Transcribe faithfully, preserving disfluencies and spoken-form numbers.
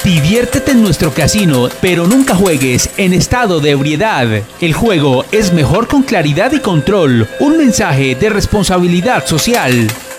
Diviértete en nuestro casino, pero nunca juegues en estado de ebriedad. El juego es mejor con claridad y control. Un mensaje de responsabilidad social.